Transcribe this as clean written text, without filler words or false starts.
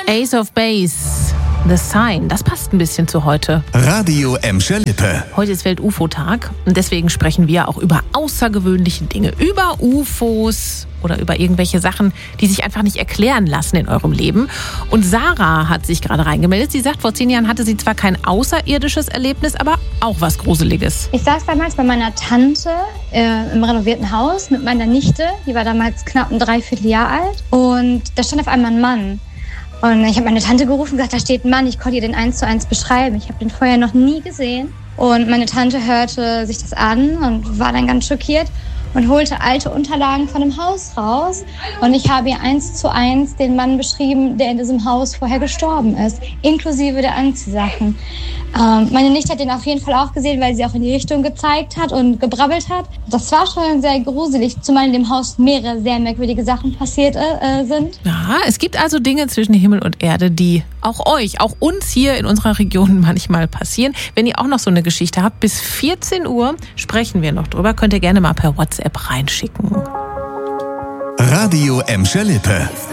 Ace of Base, The Sign, das passt ein bisschen zu heute. Radio Emscher-Lippe. Heute ist Welt-UFO-Tag und deswegen sprechen wir auch über außergewöhnliche Dinge, über UFOs oder über irgendwelche Sachen, die sich einfach nicht erklären lassen in eurem Leben. Und Sarah hat sich gerade reingemeldet. Sie sagt, vor 10 Jahren hatte sie zwar kein außerirdisches Erlebnis, aber auch was Gruseliges. Ich saß damals bei meiner Tante im renovierten Haus mit meiner Nichte. Die war damals knapp ein Dreivierteljahr alt. Und da stand auf einmal ein Mann. Und ich habe meine Tante gerufen und gesagt, da steht ein Mann, ich konnte ihr den 1:1 beschreiben. Ich habe den vorher noch nie gesehen. Und meine Tante hörte sich das an und war dann ganz schockiert und holte alte Unterlagen von dem Haus raus. Und ich habe ihr 1:1 den Mann beschrieben, der in diesem Haus vorher gestorben ist, inklusive der Anziehsachen. Meine Nichte hat den auf jeden Fall auch gesehen, weil sie auch in die Richtung gezeigt hat und gebrabbelt hat. Das war schon sehr gruselig, zumal in dem Haus mehrere sehr merkwürdige Sachen passiert sind. Ja, es gibt also Dinge zwischen Himmel und Erde, die auch euch, auch uns hier in unserer Region manchmal passieren. Wenn ihr auch noch so eine Geschichte habt, bis 14 Uhr sprechen wir noch drüber. Könnt ihr gerne mal per WhatsApp reinschicken. Radio Emscher-Lippe.